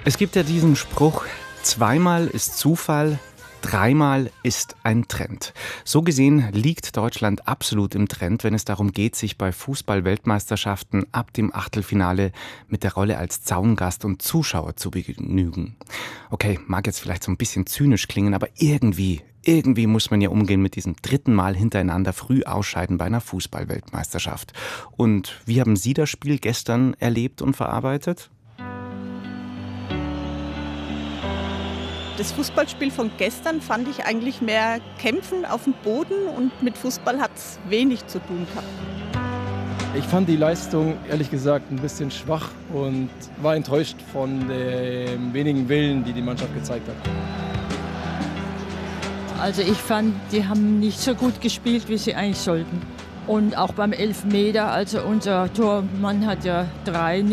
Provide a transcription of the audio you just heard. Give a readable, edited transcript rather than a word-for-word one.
Es gibt ja diesen Spruch, zweimal ist Zufall, dreimal ist ein Trend. So gesehen liegt Deutschland absolut im Trend, wenn es darum geht, sich bei Fußball-Weltmeisterschaften ab dem Achtelfinale mit der Rolle als Zaungast und Zuschauer zu begnügen. Okay, mag jetzt vielleicht so ein bisschen zynisch klingen, aber irgendwie muss man ja umgehen mit diesem dritten Mal hintereinander früh ausscheiden bei einer Fußball-Weltmeisterschaft. Und wie haben Sie das Spiel gestern erlebt und verarbeitet? Das Fußballspiel von gestern fand ich eigentlich mehr Kämpfen auf dem Boden und mit Fußball hat es wenig zu tun gehabt. Ich fand die Leistung ehrlich gesagt ein bisschen schwach und war enttäuscht von dem wenigen Willen, die die Mannschaft gezeigt hat. Also ich fand, die haben nicht so gut gespielt, wie sie eigentlich sollten. Und auch beim Elfmeter, also unser Tormann hat ja 3